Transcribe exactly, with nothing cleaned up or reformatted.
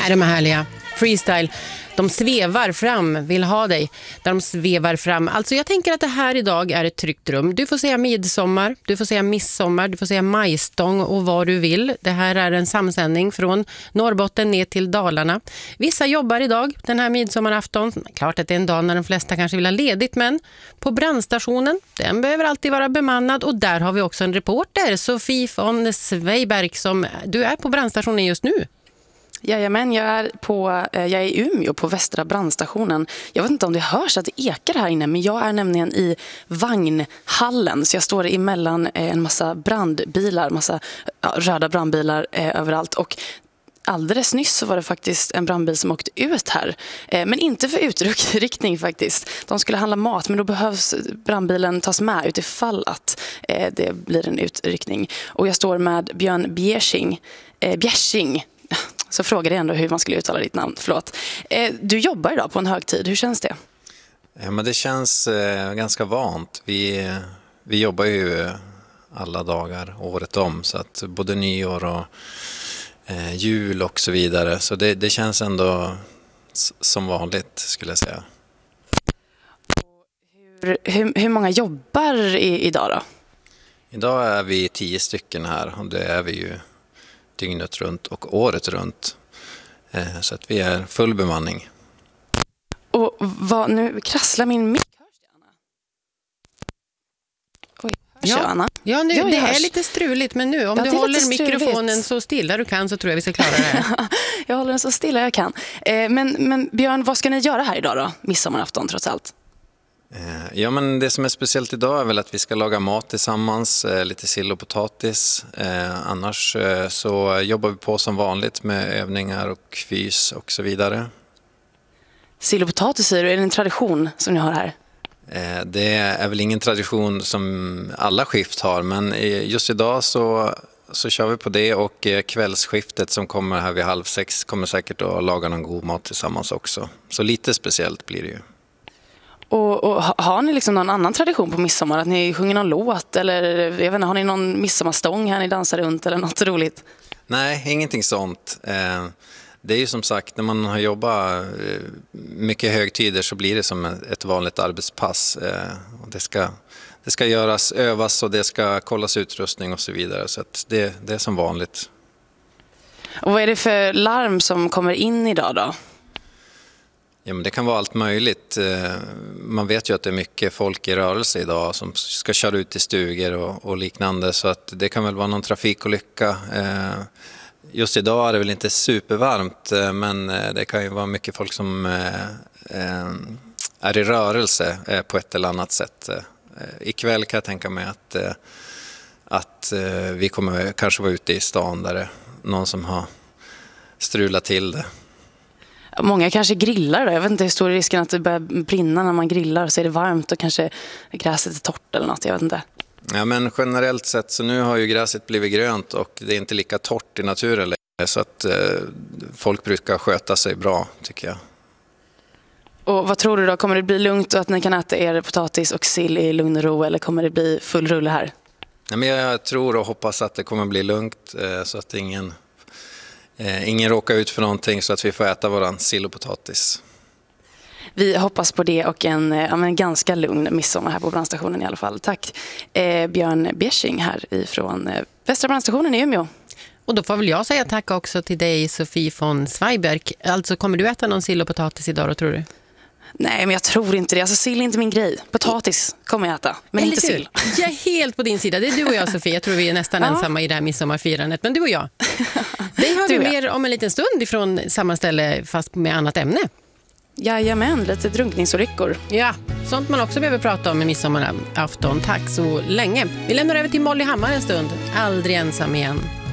Är de härliga? Freestyle. De svävar fram, vill ha dig. Där de svävar fram. Alltså jag tänker att det här idag är ett tryggt rum. Du får säga midsommar, du får säga midsommar, du får säga majstång och vad du vill. Det här är en samsändning från Norrbotten ner till Dalarna. Vissa jobbar idag den här midsommarafton. Klart att det är en dag när de flesta kanske vill ha ledigt, men på brandstationen, den behöver alltid vara bemannad. Och där har vi också en reporter, Sofie von Sveiberg, som du är på brandstationen just nu. Jajamän, jag är, på, jag är i Umeå på Västra brandstationen. Jag vet inte om det hörs att det ekar här inne, men jag är nämligen i vagnhallen. Så jag står emellan en massa brandbilar, massa ja, röda brandbilar eh, överallt. Och alldeles nyss så var det faktiskt en brandbil som åkte ut här. Eh, men inte för utryckning faktiskt. De skulle handla mat, men då behövs brandbilen tas med utifall att eh, det blir en utryckning. Och jag står med Björn Bjärsing. Eh, Bjärsing. Så frågade jag ändå hur man skulle uttala ditt namn. Förlåt. Eh, du jobbar idag på en högtid. Hur känns det? Ja, men det känns eh, ganska vant. Vi, vi jobbar ju alla dagar året om. Så att både nyår och eh, jul och så vidare. Så det, det känns ändå s- som vanligt skulle jag säga. Hur, hur, hur många jobbar i, idag då? Idag är vi tio stycken här. Och det är vi ju dygnet runt och året runt. Eh, så att vi är full bemanning. Och vad, nu krasslar min mick. Hörs det, Anna? Oj, hörs Ja. jag, Anna? Ja, nu, Ja, det hörs. är lite struligt, men nu om Ja, du det är håller lite struligt. mikrofonen så stilla du kan så tror jag vi ska klara det här. Jag håller den så stilla jag kan. Eh, men, men Björn, vad ska ni göra här idag då? Midsommarafton trots allt. Eh, ja, men det som är speciellt idag är väl att vi ska laga mat tillsammans, eh, lite sill och potatis. Eh, annars eh, så jobbar vi på som vanligt med övningar och fys och så vidare. Sill och potatis, säger du, är det en tradition som ni har här? Eh, det är väl ingen tradition som alla skift har, men eh, just idag så, så kör vi på det, och eh, kvällsskiftet som kommer här vid halv sex kommer säkert att laga någon god mat tillsammans också. Så lite speciellt blir det ju. Och, och ha- har ni liksom någon annan tradition på midsommar? Att ni sjunger någon låt? Eller jag vet inte, har ni någon midsommarstång här ni dansar runt eller något roligt? Nej, ingenting sånt. Eh, det är ju som sagt, när man har jobbat eh, mycket högtider så blir det som ett vanligt arbetspass. Eh, och det ska, det ska göras, övas och det ska kollas utrustning och så vidare. Så att det, det är som vanligt. Och vad är det för larm som kommer in idag då? Ja, men det kan vara allt möjligt. Eh, man vet ju att det är mycket folk i rörelse idag som ska köra ut i stugor och, och liknande. Så att det kan väl vara någon trafikolycka. Eh, just idag är det väl inte supervarmt, eh, men eh, det kan ju vara mycket folk som eh, eh, är i rörelse eh, på ett eller annat sätt. Eh, ikväll kan jag tänka mig att, eh, att eh, vi kommer kanske vara ute i stan där det är någon som har strulat till det. Många kanske grillar då. Jag vet inte hur stor är risken att det börjar brinna när man grillar, så är det varmt och kanske gräset är torrt eller något, jag vet inte. Ja, men generellt sett så nu har ju gräset blivit grönt och det är inte lika torrt i naturen längre, så att eh, folk brukar sköta sig bra tycker jag. Och vad tror du då? Kommer det bli lugnt och att ni kan äta er potatis och sill i lugn och ro, eller kommer det bli full rulle här? Ja, men jag tror och hoppas att det kommer bli lugnt eh, så att ingen, eh, ingen råkar ut för någonting, så att vi får äta våran sill och potatis. Vi hoppas på det och en, ja, men ganska lugn midsommar här på brandstationen i alla fall. Tack eh, Björn Bjärsing här ifrån eh, Västra brandstationen i Umeå. Och då får väl jag säga tack också till dig, Sofie von Sveiberg. Alltså, kommer du äta någon sill och potatis idag då, tror du? Nej, men jag tror inte det. Alltså, sill är inte min grej. Potatis kommer jag äta, men Eller inte hur? sill. Jag är helt på din sida. Det är du och jag, Sofie. Jag tror vi är nästan Ja. ensamma i det här midsommarfirandet. Men du och jag. Det har Du vi och jag. mer om en liten stund ifrån samma ställe, fast med annat ämne. Jajamän, lite drunkningsolyckor. Ja, sånt man också behöver prata om i midsommarafton. Tack så länge. Vi lämnar över till Molly Hammar en stund. Aldrig ensam igen.